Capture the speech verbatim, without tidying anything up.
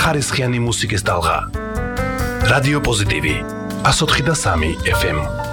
ხარისხიანი მუსიკის ტალღა. რადიო პოზიტივი, one oh three point three F M.